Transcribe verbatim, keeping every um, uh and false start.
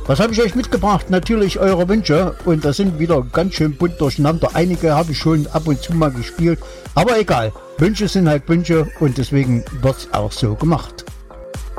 Was habe ich euch mitgebracht? Natürlich eure Wünsche und das sind wieder ganz schön bunt durcheinander. Einige habe ich schon ab und zu mal gespielt, aber egal. Wünsche sind halt Wünsche und deswegen wird es auch so gemacht.